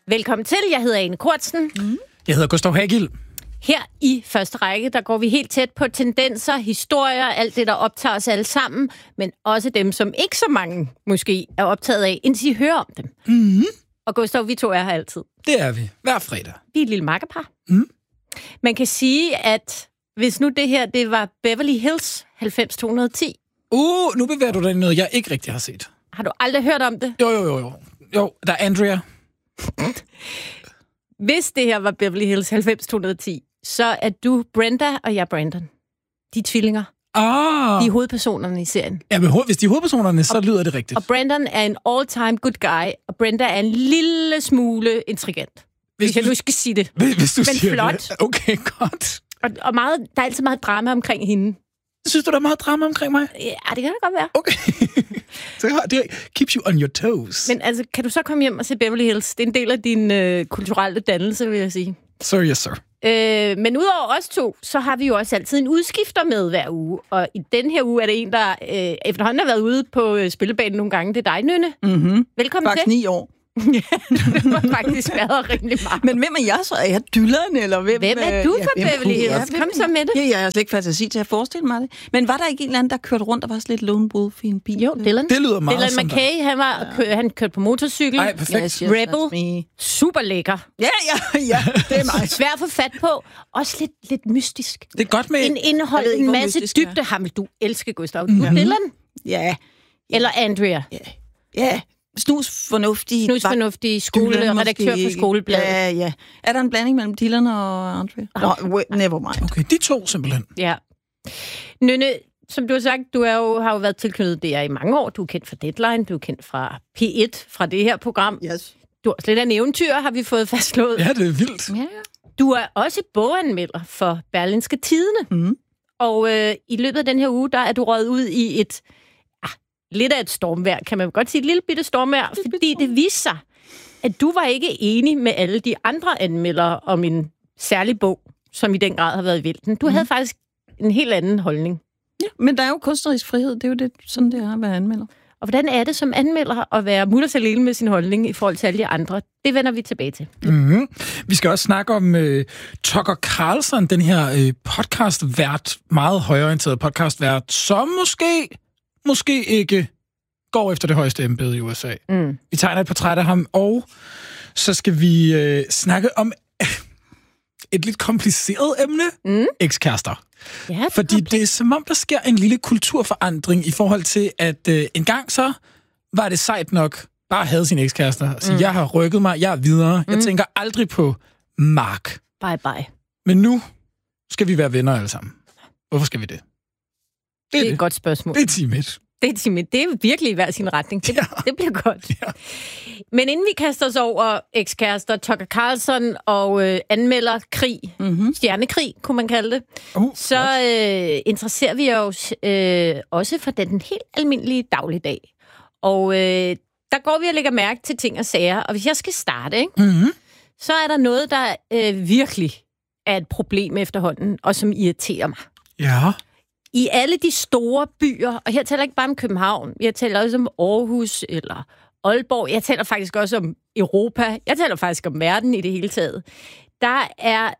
Velkommen til. Jeg hedder Ane Kortsen. Jeg hedder Gustav Hagil. Her i første række, der går vi helt tæt på tendenser, historier, alt det, der optager os alle sammen, men også dem, som ikke så mange måske er optaget af, indtil I hører om dem. Mm-hmm. Og Gustav, vi to er her altid. Det er vi. Hver fredag. Vi er et lille makkerpar. Mm. Man kan sige, at hvis nu det her, det var Beverly Hills 90210. Nu bevæger du dig i noget, jeg ikke rigtig har set. Har du aldrig hørt om det? Jo, der er Andrea. Hvis det her var Beverly Hills 90210, så er du Brenda, og jeg Brandon. De er tvillinger. De er hovedpersonerne i serien. Ja, men hvis de er hovedpersonerne, så lyder det rigtigt. Og Brandon er en all-time good guy, og Brenda er en lille smule intrigant. Hvis jeg nu skal sige det. Hvis du men siger flot. Det. Okay, godt. Og meget, der er altid meget drama omkring hende. Synes du, der er meget drama omkring mig? Ja, det kan det godt være. Okay. Så det keeps you on your toes. Men altså, kan du så komme hjem og se Beverly Hills? Det er en del af din kulturelle dannelse, vil jeg sige. Sir, yes, sir. Men udover os to, så har vi jo også altid en udskifter med hver uge. Og i den her uge er det en, der efterhånden har været ude på spillebanen nogle gange. Det er dig, Nynne. Mm-hmm. Velkommen faktisk til. 9 år. Ja, det var faktisk været rigtig meget. Men hvem er jeg så? Er jeg Dylan, eller hvem? Hvem er du for Beverly Hills? Kom så med det. Ja, jeg har slet ikke fantasi til at forestille mig det. Men var der ikke en eller anden, der kørte rundt og var sådan lidt lone wolf i en bil? Jo, Dylan. Det lyder meget Dylan McKay, han kørte på motorcykel. Ej, perfekt. Rebel. Super lækker. Ja, det er mig. Svær at få fat på. Også lidt mystisk. Det er godt med... En indhold, en masse dybde. Ham vil du elske, Gustav. Mm-hmm. Dylan? Ja. Eller Andrea? Ja. Snusfornuftig redaktør for Skolebladet. Ja. Er der en blanding mellem Dylan og Andrea? Never mind. Okay, de to simpelthen. Ja. Nynne, som du har sagt, du har jo været tilknyttet DR i mange år. Du er kendt fra Deadline, du er kendt fra P1, fra det her program. Yes. Du er også lidt af en eventyr, har vi fået fastslået. Ja, det er vildt. Ja. Du er også boganmelder for Berlingske Tidende. Mm. Og i løbet af den her uge, der er du røget ud i et... lidt af et stormvejr, kan man godt sige. Et lille bitte stormvejr, fordi det viste sig, at du var ikke enig med alle de andre anmeldere om en særlig bog, som i den grad har været i vælten. Du havde faktisk en helt anden holdning. Ja, men der er jo kunstnerisk frihed. Det er jo det, sådan det er at være anmelder. Og hvordan er det som anmelder at være mutters alene med sin holdning i forhold til alle de andre? Det vender vi tilbage til. Mm-hmm. Vi skal også snakke om Tucker Carlson, den her podcastvært, meget højreorienteret podcastvært, som måske ikke går efter det højeste embede i USA. Mm. Vi tegner et portræt af ham, og så skal vi snakke om et lidt kompliceret emne. Ekskærester. Ja, fordi det er som om, der sker en lille kulturforandring i forhold til, at en gang så var det sejt nok bare at have sine ekskærester. Altså, jeg har rykket mig, jeg er videre. Jeg tænker aldrig på Mark. Bye. Men nu skal vi være venner alle sammen. Hvorfor skal vi det? Det er et godt spørgsmål. Det er timigt. Det er virkelig i hver sin retning. Det bliver godt. Ja. Men inden vi kaster os over ekskærester, Tucker Carlson og anmelder krig, stjernekrig, kunne man kalde det, så interesserer vi os også for den helt almindelige dagligdag. Og der går vi og lægger mærke til ting og sager. Og hvis jeg skal starte, så er der noget, der virkelig er et problem efterhånden, og som irriterer mig. Ja. I alle de store byer, og her taler jeg ikke bare om København, jeg taler også om Aarhus eller Aalborg, jeg taler faktisk også om Europa, jeg taler faktisk om verden i det hele taget. Der er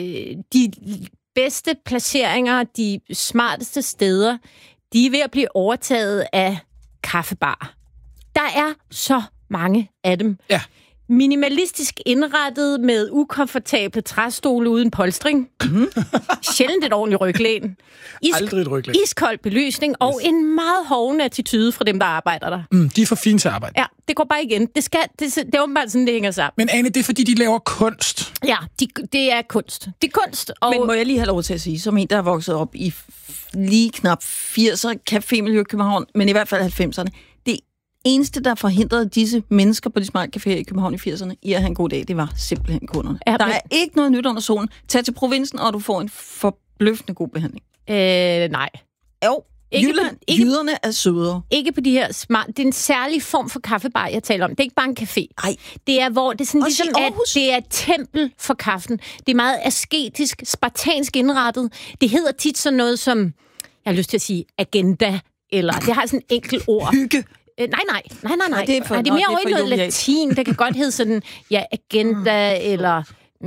de bedste placeringer, de smarteste steder, de er ved at blive overtaget af kaffebarer. Der er så mange af dem. Ja. Minimalistisk indrettet med ukomfortable træstole uden polstring. Sjældent et ordentligt ryklæn. Aldrig et ryklæn. Iskold belysning og en meget hovne attitude fra dem, der arbejder der. De er for fine til at arbejde. Ja, det går bare igen. Det er åbenbart sådan, det hænger sammen. Men Ane, det er fordi, de laver kunst. Ja, det er kunst. Det er kunst. Og... Men må jeg lige have lov til at sige, som en, der er vokset op i lige knap 80'er cafémiljø i København, men i hvert fald 90'erne, det eneste, der forhindrede disse mennesker på de smarte caféer i København i 80'erne i at have en god dag, det var simpelthen kunderne. Ja, der er ikke noget nyt under solen. Tag til provinsen, og du får en forbløffende god behandling. Nej. Jo, jyderne er sødere. Ikke på de her smart... Det er en særlig form for kaffebar, jeg taler om. Det er ikke bare en café. Nej. Det er, hvor det er sådan også ligesom, at det er et tempel for kaffen. Det er meget asketisk, spartansk indrettet. Det hedder tit sådan noget som, jeg har lyst til at sige, agenda, eller det har sådan en enkelt ord. Hygge. Nej. Det er mere over i noget latin. Det kan godt hedde sådan, agenda, eller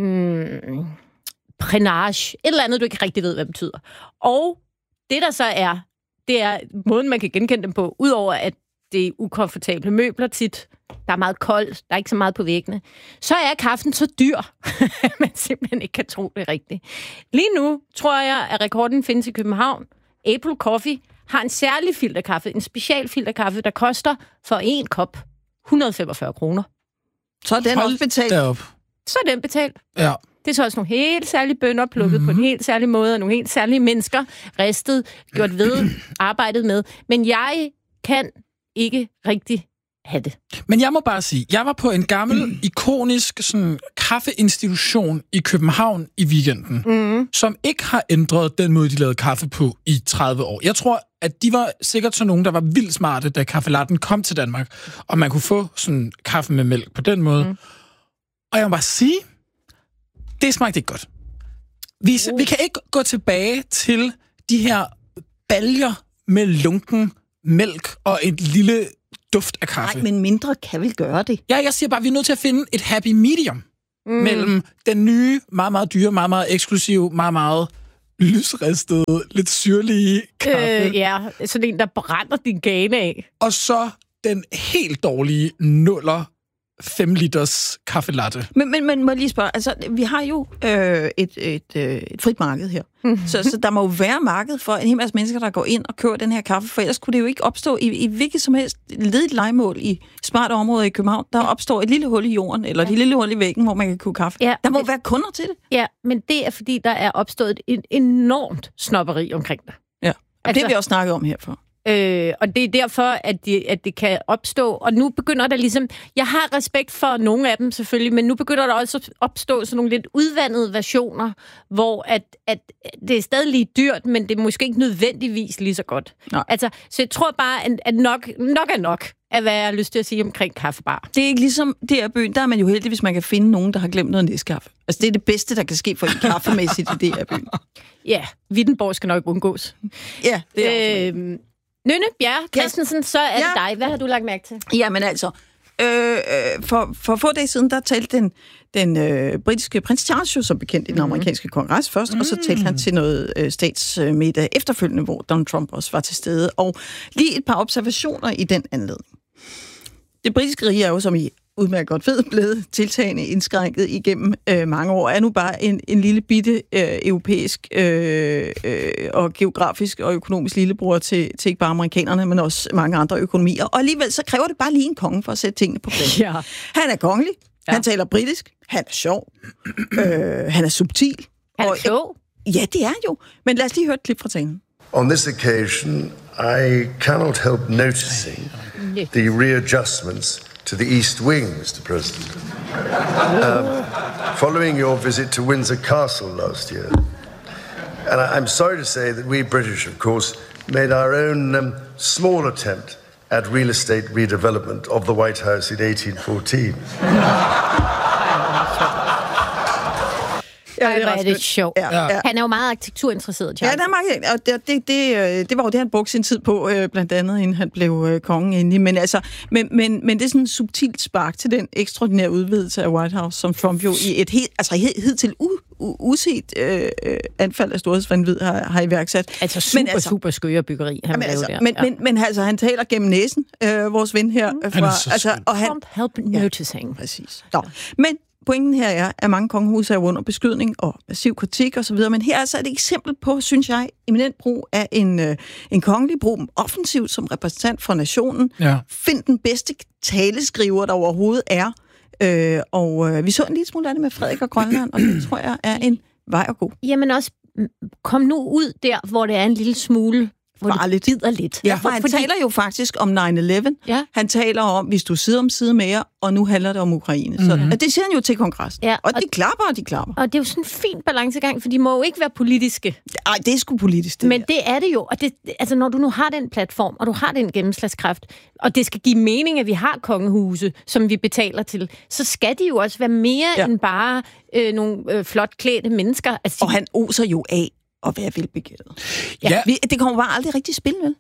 prenage. Et eller andet, du ikke rigtig ved, hvad det betyder. Og det, der så er, det er måden, man kan genkende dem på, udover at det er ukomfortable møbler tit, der er meget koldt, der er ikke så meget på væggene, så er kaffen så dyr, at man simpelthen ikke kan tro det rigtigt. Lige nu tror jeg, at rekorden findes i København. April Coffee har en særlig filterkaffe, en special filterkaffe, der koster for en kop 145 kroner. Så er den også betalt. Så er den betalt. Ja. Det er så også nogle helt særlige bønner, plukket på en helt særlig måde, og nogle helt særlige mennesker, ristet, gjort ved, arbejdet med. Men jeg kan ikke rigtig have det. Men jeg må bare sige, jeg var på en gammel, ikonisk sådan, kaffeinstitution i København i weekenden, som ikke har ændret den måde, de lavede kaffe på i 30 år. Jeg tror, at de var sikkert sådan nogen, der var vildt smarte, da kaffelatten kom til Danmark, og man kunne få sådan kaffe med mælk på den måde. Og jeg må bare sige, det smagte ikke godt. Vi kan ikke gå tilbage til de her baljer med lunken mælk og et lille duft af kaffe. Nej, men mindre kan vel gøre det. Ja, jeg siger bare, at vi er nødt til at finde et happy medium mellem den nye, meget, meget dyre, meget, meget eksklusive, meget, meget lysristede, lidt syrlige kaffe. Sådan en, der brænder din gane af. Og så den helt dårlige 5 liters kaffelatte. Men må jeg lige spørge, altså, vi har jo et frit marked her. Så der må jo være marked for en hel masse mennesker, der går ind og køber den her kaffe, for ellers kunne det jo ikke opstå i hvilket som helst ledigt lejemål i smarte områder i København. Der opstår et lille hul i jorden, eller et lille hul i væggen, hvor man kan købe kaffe. Ja, der må være kunder til det. Ja, men det er fordi, der er opstået et enormt snobberi omkring det. Ja, altså, det har vi også snakket om herfor. Og det er derfor, at det kan opstå. Og nu begynder der ligesom... Jeg har respekt for nogle af dem selvfølgelig, men nu begynder der også at opstå sådan nogle lidt udvandede versioner, hvor at det er stadig lige dyrt, men det er måske ikke nødvendigvis lige så godt. Altså, så jeg tror bare, at nok er nok, af hvad jeg har lyst til at sige omkring kaffebar. Det er ikke ligesom det er byen. Der er man jo heldig, hvis man kan finde nogen, der har glemt noget næskaffe. Altså, det er det bedste, der kan ske for en kaffemæssigt i det her byen. Ja, Wittenborg skal nok undgås. Ja, det er Nynne Bjerre Christensen, så er det dig. Hvad har du lagt mærke til? Jamen altså, for få dage siden, der talte den britiske prins Charles jo som bekendt i den amerikanske kongres først, og så talte han til noget statsmiddag efterfølgende, hvor Donald Trump også var til stede. Og lige et par observationer i den anledning. Det britiske rige er jo, som I udmærket godt ved, blevet tiltagende indskrænket igennem mange år, er nu bare en lille bitte europæisk og geografisk og økonomisk lillebror til ikke bare amerikanerne, men også mange andre økonomier. Og alligevel så kræver det bare lige en konge for at sætte tingene på plads. Ja. Han er kongelig, han taler britisk, han er sjov, han er subtil. Han er klog. Ja, det er han jo. Men lad os lige høre et klip fra talen. On this occasion, I cannot help noticing the readjustments to the East Wing, Mr. President. Following your visit to Windsor Castle last year. And I'm sorry to say that we British, of course, made our own small attempt at real estate redevelopment of the White House in 1814. Ja, det er det sjovt. Ja. Han er jo meget arkitekturinteresseret, Charles. Ja, det er meget, og det var jo det, han brugte sin tid på, blandt andet, inden han blev konge endelig. Men det er sådan en subtilt spark til den ekstraordinære udvidelse af White House, som Trump jo i et hidtil uset anfald af storhedsvanvid har iværksat. Altså super skøre byggeri, han lavede der. Men han taler gennem næsen, vores ven her. Trump help noticing. Ja, præcis. Men pointen her er, at mange kongehuse er under beskydning og massiv kritik osv., men her er altså et eksempel på, synes jeg, eminent brug af en kongelig, brug dem offensivt som repræsentant for nationen. Ja. Find den bedste taleskriver, der overhovedet er. Og vi så en lille smule af det med Frederik og Grønland, og det tror jeg er en vej at gå. Jamen også, kom nu ud der, hvor det er en lille smule farligt. Det bider lidt. Ja, for han taler jo faktisk om 9/11. Ja. Han taler om, hvis du sidder om side med jer, og nu handler det om Ukraine. Så det siger han jo til kongressen. Ja, og de klapper. Og det er jo sådan en fin balancegang, for de må jo ikke være politiske. Nej, det er sgu politisk. Men det er det jo. Og det, altså, når du nu har den platform, og du har den gennemslagskraft, og det skal give mening, at vi har kongehuse, som vi betaler til, så skal de jo også være mere end bare nogle flot klædte mennesker. Altså, og han oser jo af og være velbegæret. Ja. Det kommer bare aldrig rigtig i spil, vel?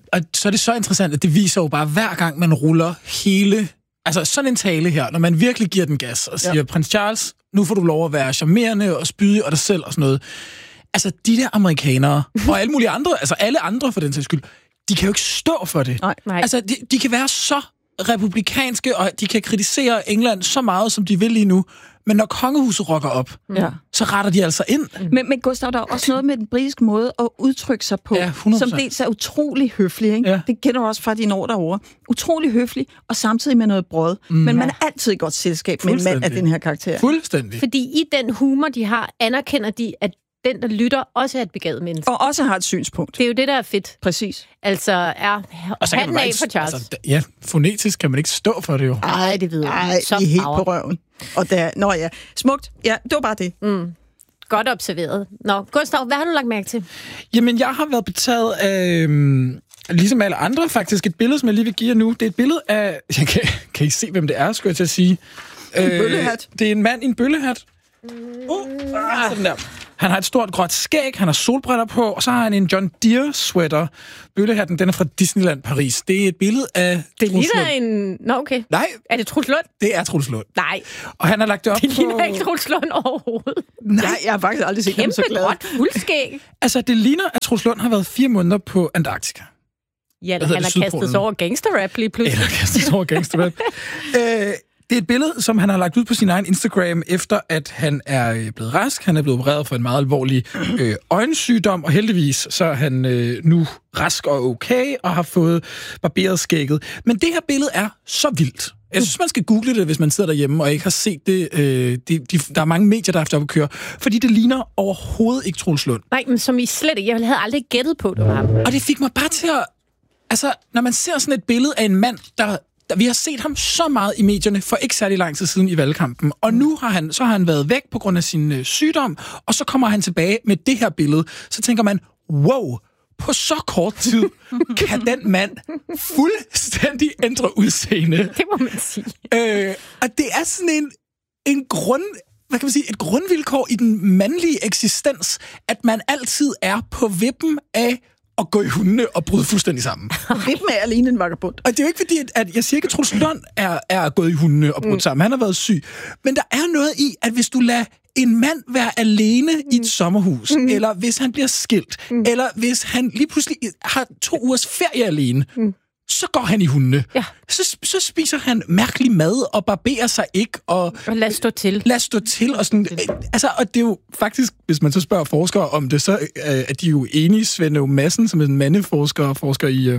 Og så er det så interessant, at det viser jo bare, hver gang man ruller hele... Altså sådan en tale her, når man virkelig giver den gas og siger, Prins Charles, nu får du lov at være charmerende og spydig og dig selv og sådan noget. Altså, de der amerikanere, og alle mulige andre, altså alle andre for den sags skyld, de kan jo ikke stå for det. Nej. Altså, de kan være så republikanske, og de kan kritisere England så meget, som de vil lige nu. Men når kongehuset rokker op, så retter de altså ind. Men Gustav, der er også noget med den britiske måde at udtrykke sig på, som dels er utrolig høflig. Ikke? Ja. Det kender du også fra dine år derovre. Utrolig høflig, og samtidig med noget brød. Men man er altid i godt selskab med en mand af den her karakter. Fuldstændig. Fordi i den humor, de har, anerkender de, at den, der lytter, også er et begavet menneske. Og også har et synspunkt. Det er jo det, der er fedt. Præcis. Altså, handen af for Charles. Altså, fonetisk kan man ikke stå for det jo. Ej, det ved jeg. Ej, I er helt på røven. Og der, smukt. Ja, det var bare det. Godt observeret. Nå, Gustav, hvad har du lagt mærke til? Jamen, jeg har været betaget af, ligesom alle andre faktisk, et billede, som jeg lige vil give jer nu. Det er et billede af... Kan I se, hvem det er, skulle jeg til at sige? En bøllehat. Det er en mand i en bøllehat. Sådan der. Han har et stort gråt skæg, han har solbriller på, og så har han en John Deere sweater. Bøllehatten, den er fra Disneyland Paris. Det er et billede af Det ligner en... Nå, okay. Nej. Er det Truls Lund? Det er Truls Lund. Nej. Og han har lagt det op det ligner ikke Truls Lund overhovedet. Nej, jeg har faktisk aldrig set ham så glad. Kæmpe gråt fuldskæg. Altså, det ligner, at Truls Lund har været 4 måneder på Antarktika. Ja, han har kastet sig over gangsterrap lige pludselig. Eller kastet sig over gangsterrap. Det er et billede, som han har lagt ud på sin egen Instagram, efter at han er blevet rask. Han er blevet opereret for en meget alvorlig øjensygdom, og heldigvis så er han nu rask og okay, og har fået barberet skægget. Men det her billede er så vildt. Jeg synes, man skal google det, hvis man sidder derhjemme og ikke har set det. Der er mange medier, der har haft op at køre, fordi det ligner overhovedet ikke Truls Lund. Nej, men som I slet ikke. Jeg havde aldrig gættet på, det var ham. Og det fik mig bare til at... Altså, når man ser sådan et billede af en mand, vi har set ham så meget i medierne for ikke særlig lang tid siden i valgkampen, og nu har han været væk på grund af sin sygdom, og så kommer han tilbage med det her billede. Så tænker man, wow, på så kort tid kan den mand fuldstændig ændre udseende. Det må man sige. Og det er sådan et grundvilkår i den mandlige eksistens, at man altid er på vippen af at gå i hundene og bryde fuldstændig sammen. Vippen er alene en vagabond. Og det er jo ikke fordi, at jeg siger ikke, at Truls Lund er gået i hundene og brudt sammen. Han har været syg. Men der er noget i, at hvis du lader en mand være alene i et sommerhus, eller hvis han bliver skilt, eller hvis han lige pludselig har 2 ugers ferie alene, så går han i hundene. Ja. Så spiser han mærkelig mad og barberer sig ikke. Og lad stå til. Lad stå til. Og sådan, altså, og det er jo faktisk, hvis man så spørger forskere om det, så er de jo enige. Svend Aage Madsen, som er en mandeforsker, forsker i...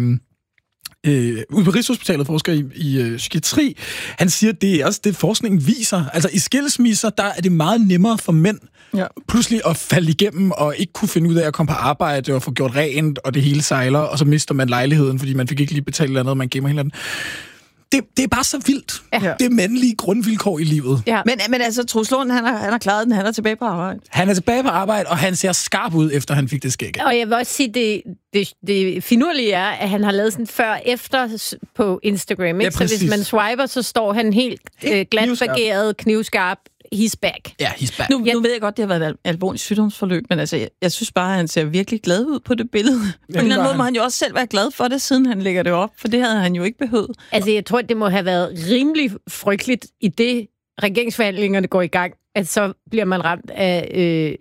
ude på Rigshospitalet, forsker i psykiatri, han siger, at det er også det, forskningen viser. Altså i skilsmisser, der er det meget nemmere for mænd pludselig at falde igennem og ikke kunne finde ud af at komme på arbejde og få gjort rent, og det hele sejler, og så mister man lejligheden, fordi man fik ikke lige betalt noget, man gemmer hinanden. Det er bare så vildt. Ja. Det er mandlige grundvilkår i livet. Ja. Men altså, Truls Lund, han har klaret den. Han er tilbage på arbejde. Han er tilbage på arbejde, og han ser skarp ud, efter han fik det skæg. Og jeg vil også sige, det finurlige er, at han har lavet sådan før-efter på Instagram. Ikke? Ja, så hvis man swiper, så står han helt glatbageret, knivskarp. He's back. Ja, he's back. Nu ved jeg godt, det har været et alvorligt sygdomsforløb, men altså, jeg synes bare, at han ser virkelig glad ud på det billede. På en eller anden måde må han jo også selv være glad for det, siden han lægger det op, for det havde han jo ikke behøvet. Altså, jeg tror, det må have været rimelig frygteligt i det, regeringsforhandlingerne går i gang, at så bliver man ramt af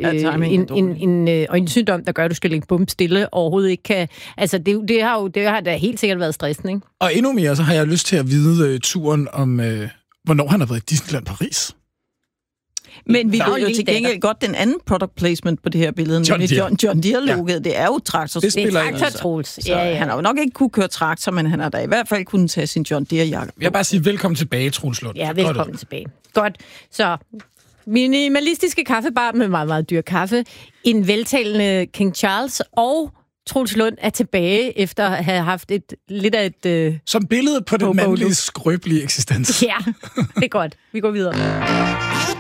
en øjensygdom, der gør, at du skal ligge bum stille, overhovedet ikke kan... Altså, det har da helt sikkert været stressende, ikke? Og endnu mere, så har jeg lyst til at vide turen om, hvornår han har været i Disneyland Paris. Men vi ved jo til gengæld godt den anden product placement på det her billede, nemlig John Deere-logoet. Ja. Det er jo traktor. Det er traktor-Troels. Ja. Han har jo nok ikke kunne køre traktor, men han har da i hvert fald kunnet tage sin John Deere-jakke. Jeg vil bare sige velkommen tilbage, Truls Lund. Ja, velkommen tilbage. Godt. Så minimalistiske kaffebar med meget, meget dyr kaffe. En veltalende King Charles og Truls Lund er tilbage efter at have haft lidt af et... Som billede på den mandlige skrøbelige eksistens. Ja, det er godt. Vi går videre.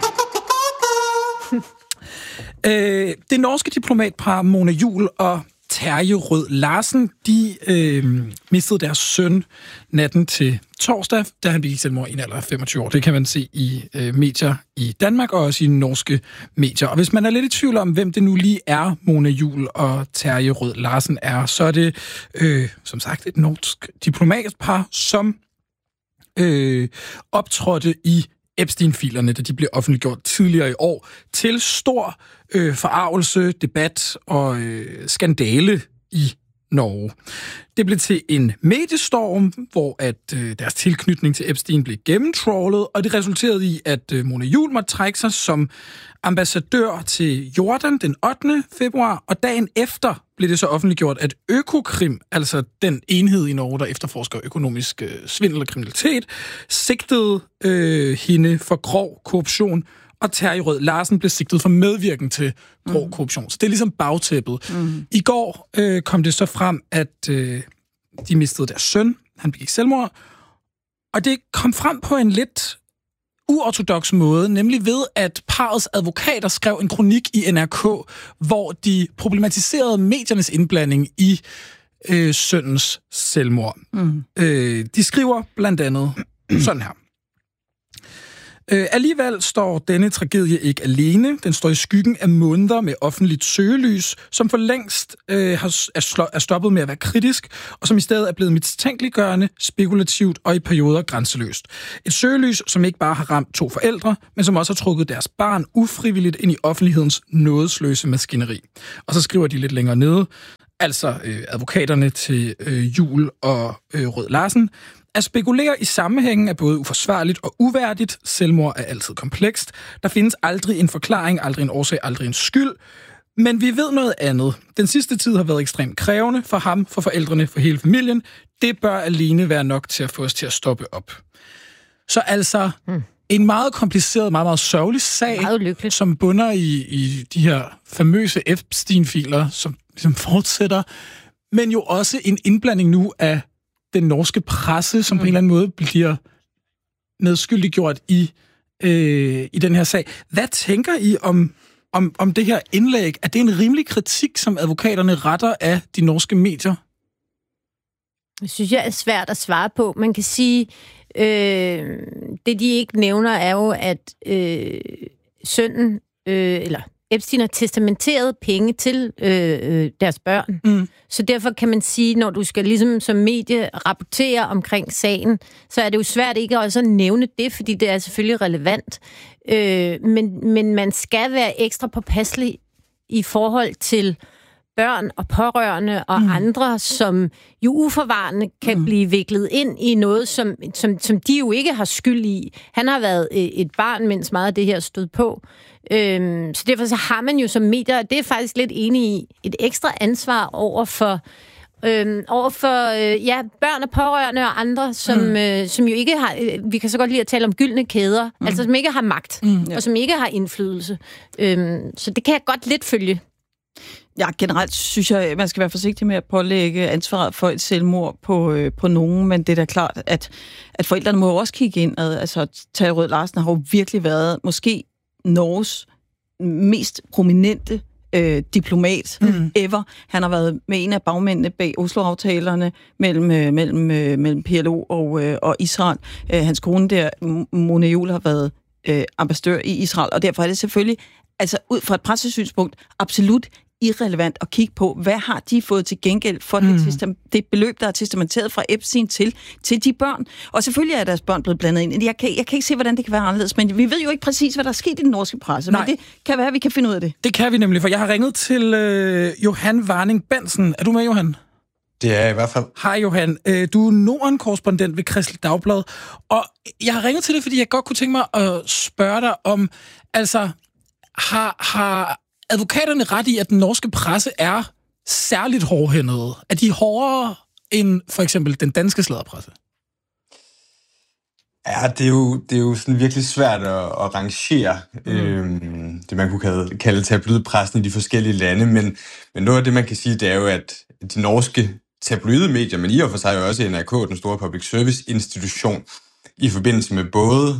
Det norske diplomatpar Mona Juul og Terje Rød Larsen, de mistede deres søn natten til torsdag, da han begik selvmord i en alder af 25 år. Det kan man se i medier i Danmark og også i norske medier. Og hvis man er lidt i tvivl om, hvem det nu lige er, Mona Juul og Terje Rød Larsen er, så er det som sagt et norsk diplomatpar, som optrådte i Epstein-filerne, da de blev offentliggjort tidligere i år, til stor forargelse, debat og skandale i Norge. Det blev til en mediestorm, hvor at deres tilknytning til Epstein blev gennemtrawlet, og det resulterede i, at Mona Juul måtte trække sig som ambassadør til Jordan den 8. februar, og dagen efter blev det så offentliggjort, at Økokrim, altså den enhed i Norge, der efterforsker økonomisk svindel og kriminalitet, sigtede hende for grov korruption, og Terje Rød Larsen blev sigtet for medvirken til grov korruption. Så det er ligesom bagtæppet. I går kom det så frem, at de mistede deres søn. Han begik selvmord. Og det kom frem på en lidt uortodoks måde, nemlig ved, at parrets advokater skrev en kronik i NRK, hvor de problematiserede mediernes indblanding i sønnens selvmord. De skriver blandt andet sådan her. Alligevel står denne tragedie ikke alene. Den står i skyggen af måneder med offentligt søgelys, som for længst er stoppet med at være kritisk, og som i stedet er blevet mistænkeliggørende, spekulativt og i perioder grænseløst. Et søgelys, som ikke bare har ramt 2 forældre, men som også har trukket deres barn ufrivilligt ind i offentlighedens nådesløse maskineri. Og så skriver de lidt længere nede, altså advokaterne til Juul og Rød Larsen. At spekulere i sammenhængen er både uforsvarligt og uværdigt. Selvmord er altid komplekst. Der findes aldrig en forklaring, aldrig en årsag, aldrig en skyld. Men vi ved noget andet. Den sidste tid har været ekstremt krævende for ham, for forældrene, for hele familien. Det bør alene være nok til at få os til at stoppe op. Så altså en meget kompliceret, meget, meget sørgelig sag, som bunder i de her famøse Epstein-filer, som fortsætter, men jo også en indblanding nu af den norske presse, som på en eller anden måde bliver medskyldiggjort i den her sag. Hvad tænker I om det her indlæg? Er det en rimelig kritik, som advokaterne retter af de norske medier? Det synes jeg er svært at svare på. Man kan sige, det de ikke nævner er jo, at sønnen, eller Epstein har testamenteret penge til deres børn. Så derfor kan man sige, når du skal ligesom som medie rapportere omkring sagen, så er det jo svært ikke også at nævne det, fordi det er selvfølgelig relevant. Men man skal være ekstra påpasselig i forhold til børn og pårørende og andre, som jo uforvarende kan blive viklet ind i noget, som de jo ikke har skyld i. Han har været et barn, mens meget af det her stod på. Så derfor så har man jo som medier, det er faktisk lidt enig i, et ekstra ansvar over for børn og pårørende og andre, som jo ikke har, vi kan så godt lide at tale om gyldne kæder, altså som ikke har magt, og som ikke har indflydelse. Så det kan jeg godt lidt følge. Ja, generelt synes jeg, man skal være forsigtig med at pålægge ansvaret for et selvmord på nogen, men det er da klart, at forældrene må også kigge ind. Altså, Terje Rød Larsen har jo virkelig været måske Norges mest prominente diplomat ever. Han har været med en af bagmændene bag Oslo-aftalerne mellem PLO og Israel. Hans kone der, Mona Juul, har været ambassadør i Israel, og derfor er det selvfølgelig, altså ud fra et pressesynspunkt, absolut irrelevant at kigge på, hvad har de fået til gengæld for det beløb, der er testamenteret fra Epstein til de børn. Og selvfølgelig er deres børn blevet blandet ind. Jeg kan ikke se, hvordan det kan være anderledes, men vi ved jo ikke præcis, hvad der er sket i den norske presse. Nej. Men det kan være, at vi kan finde ud af det. Det kan vi nemlig, for jeg har ringet til Johan Warning Bensen. Er du med, Johan? Det er i hvert fald. Hej Johan. Du er Norden-korrespondent ved Kristeligt Dagblad, og jeg har ringet til det, fordi jeg godt kunne tænke mig at spørge dig om, altså, har advokaterne ret i, at den norske presse er særligt hårdhændede? Er de hårdere end for eksempel den danske sladderpresse? Ja, det er jo sådan virkelig svært at rangere det, man kunne kalde tabloidpressen i de forskellige lande, men noget af det, man kan sige, det er jo, at de norske tabloidmedier, men i og for sig jo også NRK, den store public service institution, i forbindelse med både,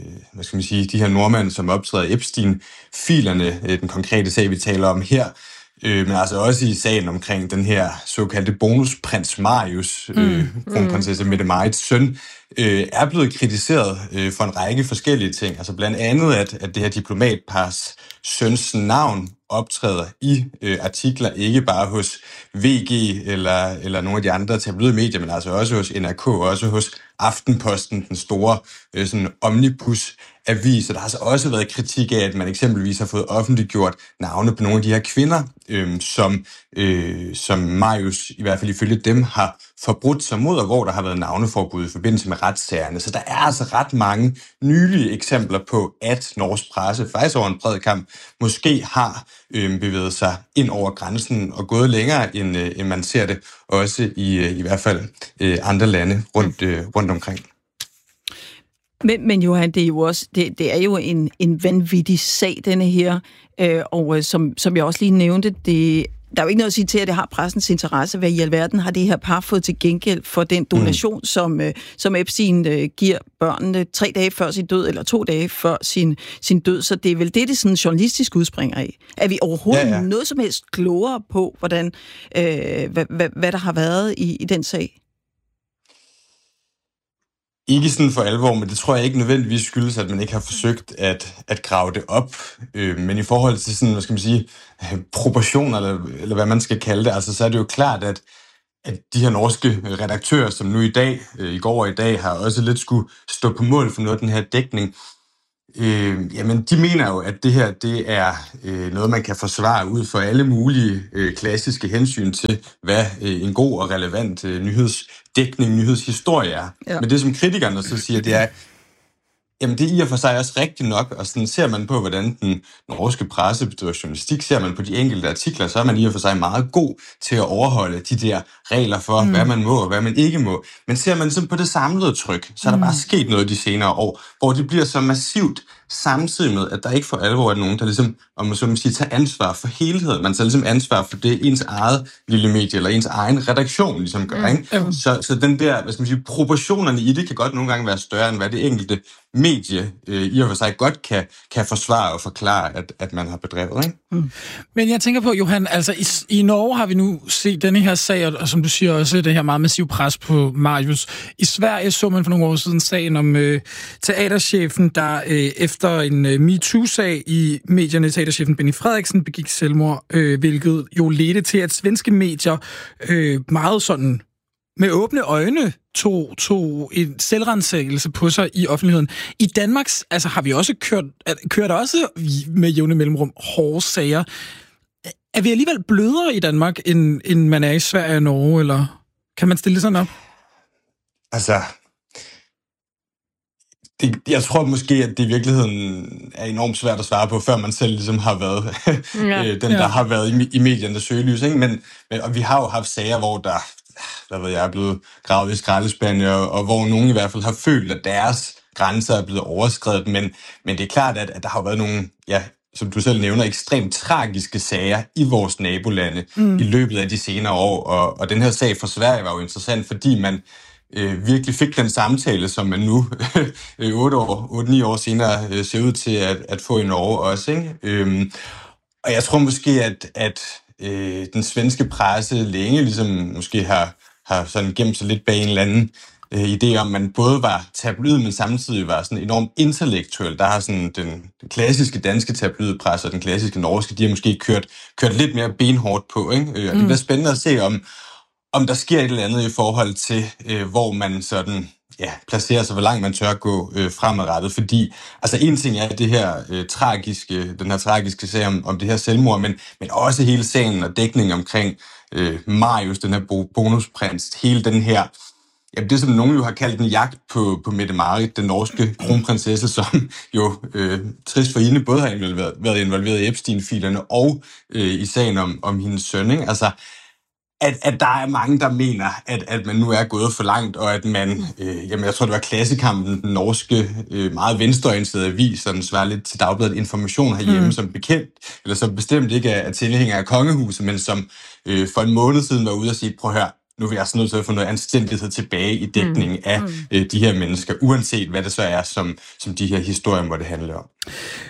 de her nordmænd, som optræder Epstein-filerne, den konkrete sag, vi taler om her, Men altså også i sagen omkring den her såkaldte bonusprins Marius, kronprinsesse Mette-Marits søn, er blevet kritiseret for en række forskellige ting. Altså blandt andet, at det her diplomatpars søns navn optræder i artikler, ikke bare hos VG eller nogle af de andre tabloide medier, men altså også hos NRK, også hos Aftenposten, den store sådan omnibus-avis. Og der har altså også været kritik af, at man eksempelvis har fået offentliggjort navne på nogle af de her kvinder, som Marius, i hvert fald ifølge dem, har forbrudt sig mod, og hvor der har været navneforbud i forbindelse med retssagerne. Så der er altså ret mange nylige eksempler på, at norsk presse, faktisk over en bred kamp, måske har bevæget sig ind over grænsen og gået længere, end man ser det, også i hvert fald andre lande rundt omkring. Men Johan, det er jo også det er jo en vanvittig sag, denne her, og som jeg også lige nævnte, der er jo ikke noget at sige til, at det har pressens interesse. Hvad i alverden har det her par fået til gengæld for den donation, som Epstein giver børnene 3 dage før sin død, eller 2 dage før sin død. Så det er vel det sådan journalistisk udspringer af. Er vi overhovedet noget som helst klogere på, hvordan, hvad der har været i den sag? Ikke sådan for alvor, men det tror jeg ikke nødvendigvis skyldes, at man ikke har forsøgt at grave det op. Men i forhold til sådan, hvad skal man sige, proportioner, eller hvad man skal kalde det, altså så er det jo klart, at de her norske redaktører, som nu i går og i dag, har også lidt skulle stå på mål for noget af den her dækning, jamen de mener jo, at det her, det er noget, man kan forsvare ud for alle mulige klassiske hensyn til, hvad en god og relevant nyhedsdækning, nyhedshistorie er. Ja. Men det, som kritikerne så siger, det er, jamen det er i og for sig også rigtigt nok, og sådan ser man på, hvordan den norske presse bedriver journalistik, ser man på de enkelte artikler, så er man i og for sig meget god til at overholde de der regler for, hvad man må og hvad man ikke må. Men ser man sådan på det samlede tryk, så er der bare sket noget de senere år, hvor det bliver så massivt, samtidig med, at der ikke for alvor er nogen, der ligesom, om man så må sige, tager ansvar for helheden. Man tager ligesom ansvar for det, ens eget lille medie, eller ens egen redaktion ligesom gør, ikke? Så den der, hvad skal man sige, proportionerne i det kan godt nogle gange være større, end hvad det enkelte medie i og for sig godt kan forsvare og forklare, at man har bedrevet, ikke? Men jeg tænker på, Johan, altså i Norge har vi nu set denne her sag, og som du siger også, det her meget massiv pres på Marius. I Sverige så man for nogle år siden sagen om teaterchefen, der efter en MeToo-sag i medierne, teaterchefen Benny Frederiksen begik selvmord, hvilket jo ledte til, at svenske medier meget sådan med åbne øjne tog en selvransagelse på sig i offentligheden. I Danmark altså, har vi også kørt også med jævne mellemrum hårde sager. Er vi alligevel blødere i Danmark, end man er i Sverige og Norge, eller kan man stille sådan op? Altså, jeg tror måske, at det i virkeligheden er enormt svært at svare på, før man selv ligesom har været der har været i mediernes søgelys, ikke? Men og vi har jo haft sager, hvor der er blevet gravet i skraldespande, og hvor nogen i hvert fald har følt, at deres grænser er blevet overskredet. Men det er klart, at der har været nogle, som du selv nævner, ekstremt tragiske sager i vores nabolande i løbet af de senere år. Og den her sag fra Sverige var jo interessant, fordi man virkelig fik den samtale, som man nu 8-9 år senere ser ud til at få i Norge også, ikke? Og jeg tror måske, at den svenske presse længe ligesom måske har sådan gemt sig lidt bag en eller anden idé om, man både var tabloid, men samtidig var sådan enormt intellektuel. Der har sådan den klassiske danske tabloidpresse og den klassiske norske, de har måske kørt lidt mere benhårdt på, ikke? Og det bliver spændende at se, om der sker et eller andet i forhold til, hvor man sådan placerer sig, hvor langt man tør gå fremadrettet. Fordi, altså en ting er det her den her tragiske sag om det her selvmord, men også hele sagen og dækningen omkring Marius, den her bonusprins, hele den her, det som nogen jo har kaldt en jagt på Mette-Marit, den norske kronprinsesse, som jo trist for hende både har været involveret i Epstein-filerne og i sagen om hendes søn, ikke? Altså, at der er mange, der mener, at man nu er gået for langt, og at man, jeg tror, det var Klassekampen, den norske, meget venstreorienterede avis, så den svarer lidt til Dagbladet Information herhjemme, som bekendt, eller som bestemt ikke er tilhænger af kongehuset, men som for en måned siden var ude og sige, prøv at høre, nu er vi altså nødt til at få noget anstændighed tilbage i dækningen af de her mennesker, uanset hvad det så er, som de her historier måtte handle om.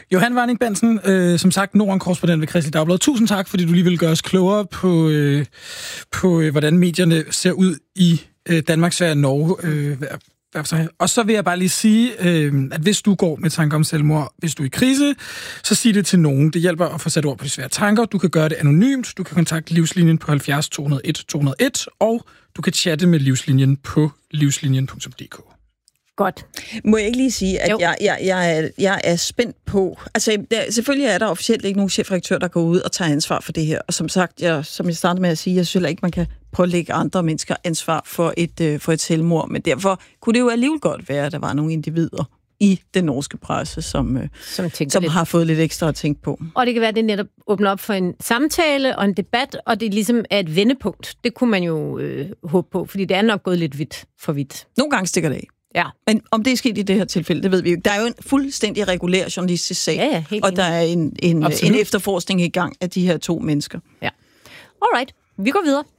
Johan Warning Bensen, som sagt, Norden-korrespondent ved Kristeligt Dagblad. Tusind tak, fordi du lige ville gøre os klogere på hvordan medierne ser ud i Danmark, Sverige og Norge. Og så vil jeg bare lige sige, at hvis du går med tanker om selvmord, hvis du er i krise, så sig det til nogen. Det hjælper at få sat ord på de svære tanker. Du kan gøre det anonymt. Du kan kontakte Livslinjen på 70 201 201, og du kan chatte med Livslinjen på livslinjen.dk. Godt. Må jeg ikke lige sige, at jeg er spændt på... Altså, selvfølgelig er der officielt ikke nogen chefredaktør, der går ud og tager ansvar for det her. Og som sagt, som jeg startede med at sige, jeg synes ikke, man kan pålægge andre mennesker ansvar for et selvmord. Men derfor kunne det jo alligevel godt være, at der var nogle individer i den norske presse, som har fået lidt ekstra at tænke på. Og det kan være, at det netop åbner op for en samtale og en debat, og det ligesom er et vendepunkt. Det kunne man jo håbe på, fordi det er nok gået lidt for vidt. Nogle gange stikker det af. Ja. Men om det er sket i det her tilfælde, det ved vi jo. Der er jo en fuldstændig regulær journalistisk sag, og der er en efterforskning i gang af de her 2 mennesker. Ja. Alright, vi går videre.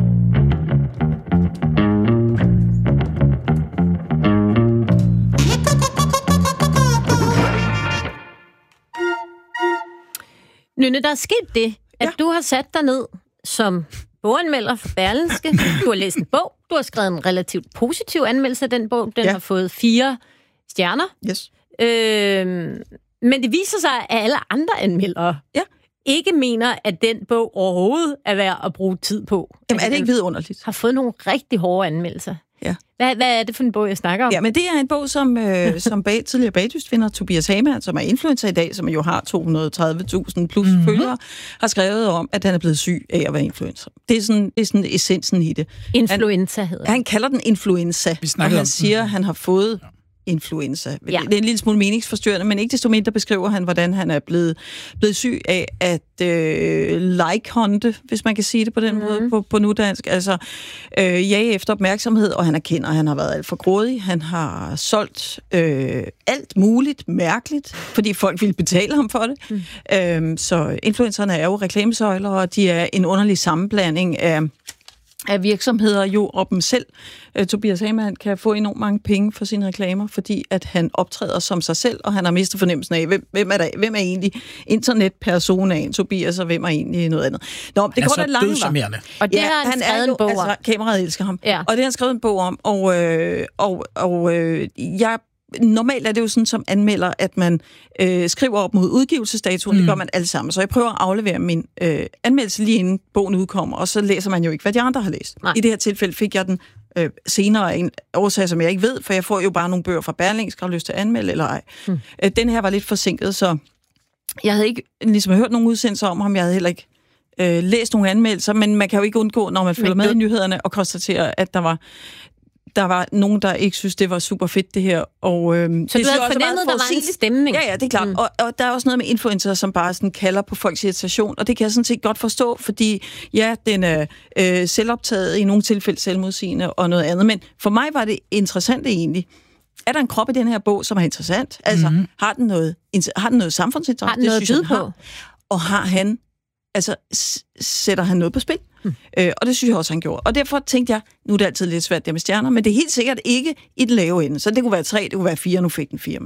Nynne, der er sket det, at du har sat dig ned som boganmelder for Berlingske. Du har læst en bog. Du har skrevet en relativt positiv anmeldelse af den bog. Den har fået 4 stjerner. Yes. Men det viser sig, at alle andre anmeldere ikke mener, at den bog overhovedet er værd at bruge tid på. Jamen, er det ikke vidunderligt? Har fået nogle rigtig hårde anmeldelser. Ja. Hvad er det for en bog, jeg snakker om? Ja, men det er en bog, som tidligere bagdystvinder Tobias Hamann, som er influencer i dag, som jo har 230.000 plus følgere, har skrevet om, at han er blevet syg af at være influencer. Det er sådan essensen i det. Influenza hedder det. Han kalder den influenza, og han siger, at han har fået influenza. Ja. Det er en lille smule meningsforstyrrende, men ikke desto mindre beskriver han, hvordan han er blevet syg af at like-hunte, hvis man kan sige det på den måde på nudansk. Altså jage efter opmærksomhed, og han erkender, at han har været alt for grådig. Han har solgt alt muligt mærkeligt, fordi folk ville betale ham for det. Så influencerne er jo reklamesøjler, og de er en underlig sammenblanding af virksomheder jo og dem selv. Tobias Hamann kan få enormt mange penge for sine reklamer, fordi at han optræder som sig selv, og han har mistet fornemmelsen af, hvem er egentlig internetpersonaen Tobias, og hvem er egentlig noget andet. Nå, det går da langt. Og det har han skrevet en bog om. Altså, kameraet elsker ham. Ja. Og det har han skrevet en bog om, og jeg normalt er det jo sådan som anmelder, at man skriver op mod udgivelsesdatoen. Det gør man alle sammen. Så jeg prøver at aflevere min anmeldelse lige inden bogen udkommer, og så læser man jo ikke, hvad de andre har læst. Nej. I det her tilfælde fik jeg den senere af en årsag, som jeg ikke ved, for jeg får jo bare nogle bøger fra Berlingske, har lyst til at anmelde eller ej. Den her var lidt forsinket, så jeg havde ikke ligesom hørt nogen udsendelser om ham. Jeg havde heller ikke læst nogle anmeldelser, men man kan jo ikke undgå, når man følger med i nyhederne, og konstatere, at der var nogen, der ikke synes, det var super fedt, det her. Og, så det du havde fornemmet, der var en stemning? Ja, det er klart. Og der er også noget med influencer, som bare sådan kalder på folks irritation, og det kan jeg sådan set godt forstå, fordi den er selvoptaget, i nogle tilfælde selvmodsigende og noget andet. Men for mig var det interessant egentlig. Er der en krop i den her bog, som er interessant? Altså, har den noget samfundsinteresse? Har den noget at byde på? Og har han sætter han noget på spil. Og det synes jeg også, han gjorde. Og derfor tænkte jeg, nu er det altid lidt svært det med stjerner, men det er helt sikkert ikke i den lave ende. Så det kunne være 3, det kunne være 4, nu fik den 4.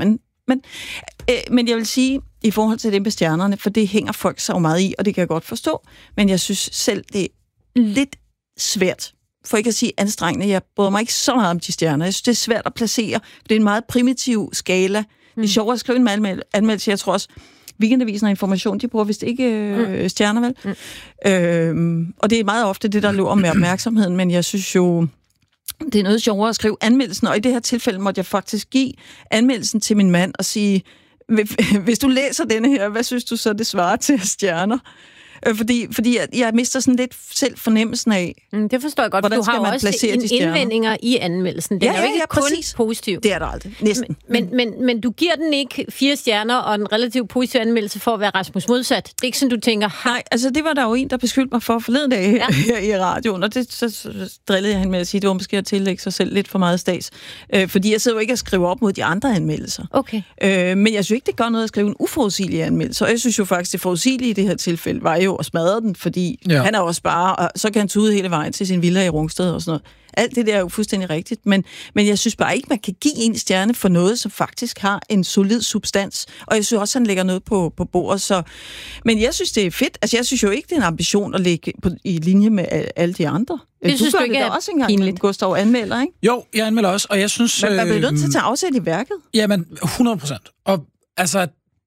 Men jeg vil sige, i forhold til det med stjernerne, for det hænger folk så meget i, og det kan jeg godt forstå, men jeg synes selv, det er lidt svært, for ikke at sige anstrengende. Jeg bryder mig ikke så meget om de stjerner. Jeg synes, det er svært at placere, for det er en meget primitiv skala. Det er sjovt at skrive en anmeldelse, jeg tror også, Weekendavisen og Information, de bruger vist ikke stjerner, vel? Og det er meget ofte det, der løber med opmærksomheden, men jeg synes jo, det er noget sjovere at skrive anmeldelsen, og i det her tilfælde måtte jeg faktisk give anmeldelsen til min mand og sige, hvis du læser denne her, hvad synes du så, det svarer til stjerner? Fordi jeg mister sådan lidt selv fornemmelsen af, det forstår jeg godt, for du har jo også indvendinger i anmeldelsen. Det er jo ikke kun positiv. Det er der aldrig, næsten. Men du giver den ikke 4 stjerner og en relativt positiv anmeldelse for at være Rasmus modsat. Det er ikke sådan, du tænker... Nej, altså det var der jo en, der beskyldte mig for forleden dag her i radioen, og det så drillede jeg hende med at sige, det var måske at tillægge sig selv lidt for meget stads. Fordi jeg sidder jo ikke og skriver op mod de andre anmeldelser. Okay. Men jeg synes ikke, det gør noget at skrive en uforudsigelig anmeldelse, og jeg synes jo faktisk, det forudsigelige i det her tilfælde var jo at smadre den, fordi han er også bare, og så kan han tude hele vejen til sin villa i Rungsted og sådan noget. Alt det der er jo fuldstændig rigtigt, men jeg synes bare ikke, man kan give en stjerne for noget, som faktisk har en solid substans, og jeg synes også, han lægger noget på bordet, så... Men jeg synes, det er fedt. Altså, jeg synes jo ikke, det er en ambition at ligge i linje med alle de andre. Det synes du ikke er også engang, Gustav anmelder, ikke? Jo, jeg anmelder også, og jeg synes... Men man bliver nødt til at tage afsæt i værket. Jamen, 100%. Og altså,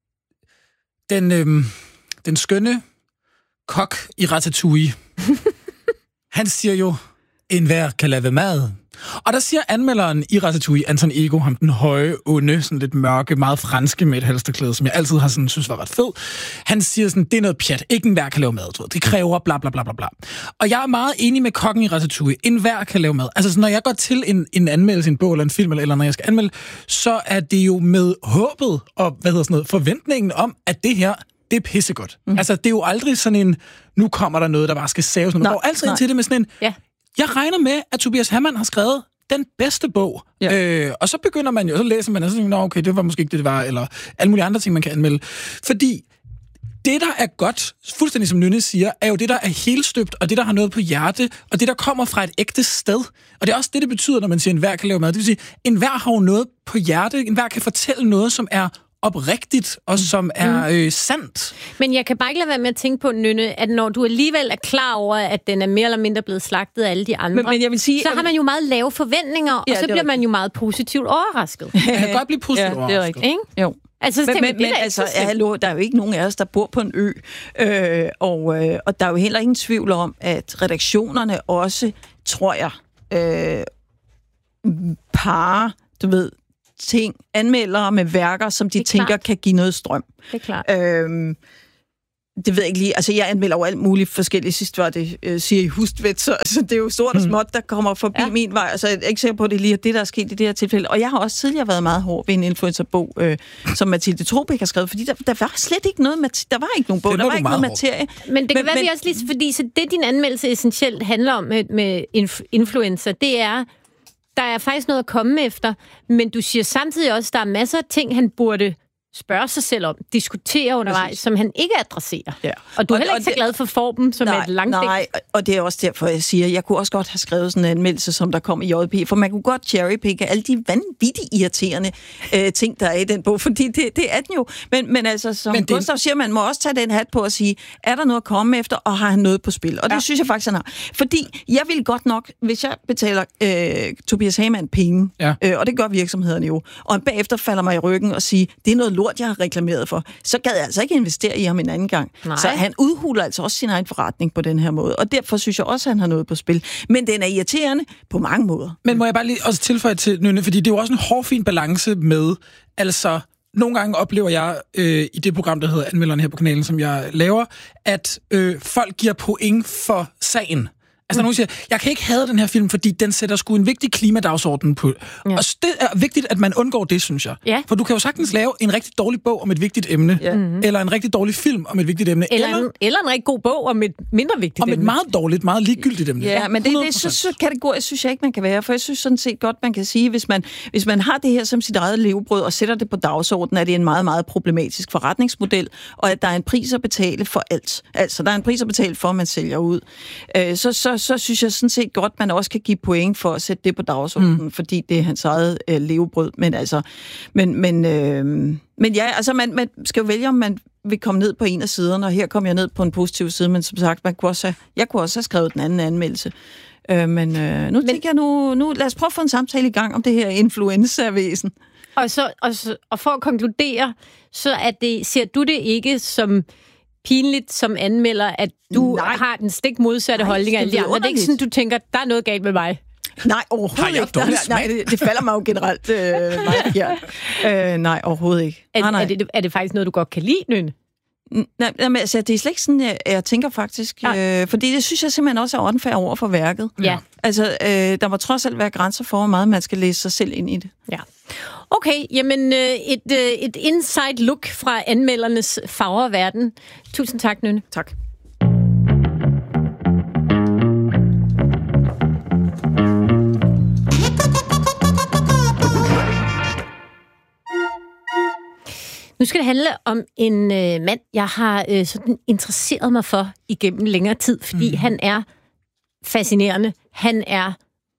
den skønne kok i Ratatouille, han siger jo, enhver kan lave mad. Og der siger anmelderen i Ratatouille, Anton Ego, ham den høje, onde, sådan lidt mørke, meget franske med et halsterklæde, som jeg altid har sådan, synes var ret fed. Han siger sådan, det er noget pjat. Ikke enhver kan lave mad. Det kræver bla bla bla bla bla. Og jeg er meget enig med kokken i Ratatouille. Enhver kan lave mad. Altså, når jeg går til en anmeldelse, en bog eller en film, eller når jeg skal anmelde, så er det jo med håbet og forventningen om, at det her, det er pissegodt. Altså, det er jo aldrig sådan en, nu kommer der noget, der bare skal saves. Man går altid ind til det med sådan en... Ja. Jeg regner med, at Tobias Hamann har skrevet den bedste bog. Ja. Og så begynder man jo, så læser man, og så tænker okay, det var måske ikke det var, eller alle mulige andre ting, man kan anmelde. Fordi det, der er godt, fuldstændig som Nynne siger, er jo det, der er helstøbt, og det, der har noget på hjerte, og det, der kommer fra et ægte sted. Og det er også det betyder, når man siger, enhver kan lave mad. Det vil sige, enhver har jo noget på hjerte, enhver kan fortælle noget, som er oprigtigt, og som er sandt. Men jeg kan bare ikke lade være med at tænke på, Nynne, at når du alligevel er klar over, at den er mere eller mindre blevet slagtet af alle de andre, men jeg vil sige, så har man jo meget lave forventninger, og så bliver man jo meget positivt overrasket. Man kan godt blive positivt overrasket. Det er rigtigt. Ikke? Jo. Altså, men altså, hallo, der er jo ikke nogen af os, der bor på en ø, og der er jo heller ingen tvivl om, at redaktionerne også, tror jeg, parer, du ved, ting, anmeldere med værker, som de tænker klart kan give noget strøm. Det er klart. Det ved jeg ikke lige. Altså, jeg anmelder jo alt muligt forskelligt. Sidst var det Siri Hustvedt, så altså, det er jo stort og småt, der kommer forbi min vej. Altså, jeg er ikke sikker på, at det lige er det, der er sket i det her tilfælde. Og jeg har også tidligere været meget hård ved en influencerbog, som Mathilde Trobeck har skrevet, fordi der var slet ikke noget, der var ikke nogen bog, der var ikke noget materie. Men det kan være, vi også lige, fordi så det, din anmeldelse essentielt handler om med influencer, det er, der er faktisk noget at komme efter, men du siger samtidig også, at der er masser af ting, han burde spørge sig selv om, diskutere undervejs, som han ikke adresserer. Ja. Og du er heller ikke så glad for formen, som er et langt Nej, og det er også derfor, jeg siger, jeg kunne også godt have skrevet sådan en anmeldelse, som der kom i JP, for man kunne godt cherrypicke alle de vanvittigt irriterende ting, der er i den bog, fordi det er den jo. Men altså, som Gustav siger, man må også tage den hat på og sige, er der noget at komme efter, og har han noget på spil? Og det synes jeg faktisk, han har. Fordi jeg vil godt nok, hvis jeg betaler Tobias Hamann penge, og det gør virksomhederne jo, og han bagefter falder mig i ryggen og siger, det er noget lort, jeg har reklameret for, så gad jeg altså ikke investere i ham en anden gang. Nej. Så han udhuler altså også sin egen forretning på den her måde, og derfor synes jeg også, at han har noget på spil. Men den er irriterende på mange måder. Men må jeg bare lige også tilføje til, Nynne, fordi det er jo også en hårfin balance med, altså, nogle gange oplever jeg i det program, der hedder Anmelderen her på kanalen, som jeg laver, at folk giver point for sagen. Altså, når nogen siger, jeg kan ikke have den her film, fordi den sætter sgu en vigtig klimadagsorden på. Ja. Og det er vigtigt, at man undgår det, synes jeg. Ja. For du kan jo sagtens lave en rigtig dårlig bog om et vigtigt emne, eller en rigtig dårlig film om et vigtigt emne. Eller en rigtig god bog om et mindre vigtigt emne. Om et meget dårligt, meget ligegyldigt emne. Ja, men det så kategorisk synes jeg ikke, man kan være. For jeg synes sådan set godt, man kan sige, hvis man har det her som sit eget levebrød og sætter det på dagsordenen, er det en meget, meget problematisk forretningsmodel, og at der er en pris at betale for alt. Altså, der er en pris at betale for, at man sælger ud. Så synes jeg sådan set godt, man også kan give point for at sætte det på dagsordenen, fordi det er hans eget levebrød. Men altså, men ja, altså man skal jo vælge, om man vil komme ned på en af siderne, og her kom jeg ned på en positiv side, men som sagt, jeg kunne også have skrevet den anden anmeldelse. Men nu tænker jeg, nu lad os prøve at få en samtale i gang om det her influenza-væsen. Og for at konkludere, så ser du det ikke som pinligt som anmelder, at du har den stik modsatte holdning af de andre. Det er ikke sådan, du tænker, der er noget galt med mig. Nej, overhovedet ikke. Nej, det falder mig jo generelt meget forkert. Nej, overhovedet ikke. Er det faktisk noget, du godt kan lide, Nynne? Nej, men altså, det er slet ikke sådan, jeg tænker faktisk. Fordi det synes jeg simpelthen også er unfair over for værket. Ja. Altså, der må trods alt være grænser for, hvor meget man skal læse sig selv ind i det. Ja. Okay, jamen et inside look fra anmeldernes fagre verden. Tusind tak, Nynne. Tak. Nu skal det handle om en mand, jeg har sådan interesseret mig for igennem længere tid, fordi han er fascinerende. Han er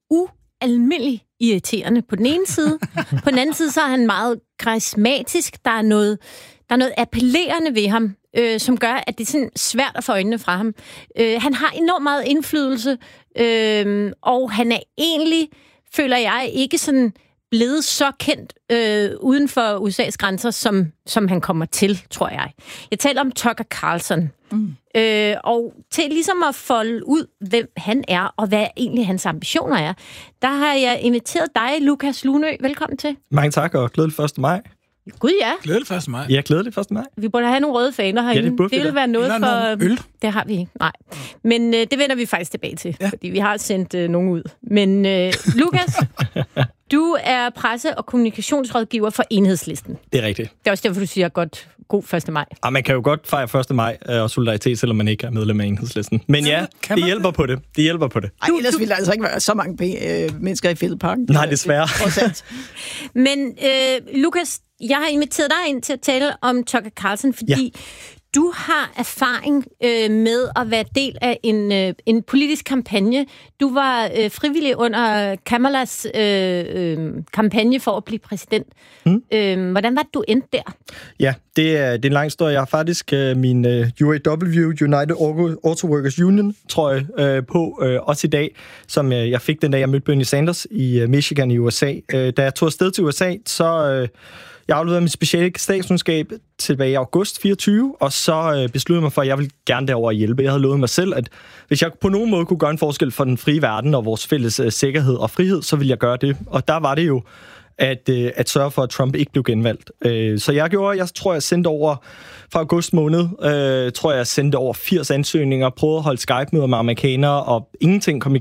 ualmindelig irriterende på den ene side. På den anden side, så er han meget karismatisk. Der er noget appellerende ved ham, som gør, at det er sådan svært at få øjnene fra ham. Han har enormt meget indflydelse, og han er egentlig, føler jeg, ikke sådan blevet så kendt uden for USA's grænser, som han kommer til, tror jeg. Jeg taler om Tucker Carlson. Og til ligesom at folde ud, hvem han er, og hvad egentlig hans ambitioner er, der har jeg inviteret dig, Lukas Lunø. Velkommen til. Mange tak, og glædelig 1. maj. Gud, ja. Glædelig 1. maj. Ja, glædelig 1. maj. Vi burde have nogle røde faner herinde. Ja, det vil være noget for... øl. Det har vi ikke, nej. Men det vender vi faktisk tilbage til, fordi vi har sendt nogen ud. Men Lukas, du er presse- og kommunikationsrådgiver for Enhedslisten. Det er rigtigt. Det er også derfor, du siger god 1. maj. Ja, man kan jo godt fejre 1. maj og solidaritet, selvom man ikke er medlem af Enhedslisten. Men ja, det hjælper på det. Det hjælper på det. Ej, ellers ville der altså ikke være så mange mennesker i Fælledparken. Nej, desværre. Men Lukas, jeg har inviteret dig ind til at tale om Tucker Carlson, fordi du har erfaring med at være del af en politisk kampagne. Du var frivillig under Kamalas kampagne for at blive præsident. Hvordan var det, du endte der? Ja, det er en lang historie. Jeg har faktisk min UAW, United Auto Workers Union, trøje på, også i dag, som jeg fik den dag, jeg mødte Bernie Sanders i Michigan i USA. Da jeg tog afsted til USA, så... Jeg afleverede mit speciale statskundskab tilbage i august 24, og så besluttede mig for, at jeg ville gerne derover hjælpe. Jeg havde lovet mig selv, at hvis jeg på nogen måde kunne gøre en forskel for den frie verden og vores fælles sikkerhed og frihed, så ville jeg gøre det. Og der var det jo at sørge for, at Trump ikke blev genvalgt. Så jeg tror, jeg sendte over fra august måned, jeg sendte over 80 ansøgninger, prøvede at holde Skype-møder med amerikanere, og ingenting kom